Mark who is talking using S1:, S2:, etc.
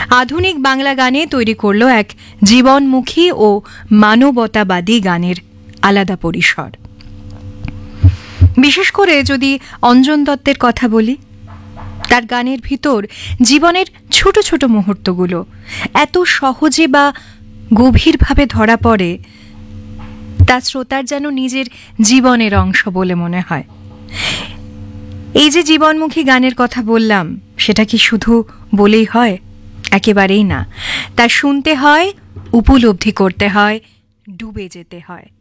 S1: আধুনিক বাংলা গানে তৈরি করল এক জীবনমুখী ও মানবতাবাদী গানের আলাদা পরিসর। বিশেষ করে যদি অঞ্জন দত্তের কথা বলি, তার গানের ভিতর জীবনের ছোট ছোট মুহূর্তগুলো এত সহজে বা গভীরভাবে ধরা পড়ে, তা শ্রোতার যেন নিজের জীবনের অংশ বলে মনে হয়। এই যে জীবনমুখী গানের কথা বললাম, সেটা কি শুধু বলেই হয়? একেবারেই না। তা শুনতে হয়, উপলব্ধি করতে হয়, ডুবে যেতে হয়।